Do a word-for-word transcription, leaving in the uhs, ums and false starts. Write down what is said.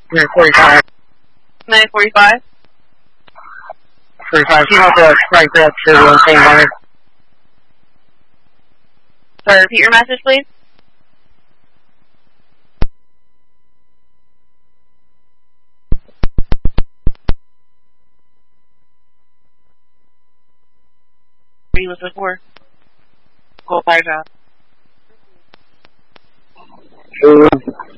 nine forty-five. nine forty-five. forty-five. Keep up the strike up to the same line. Sorry, repeat your message, please. He was before. Go five out.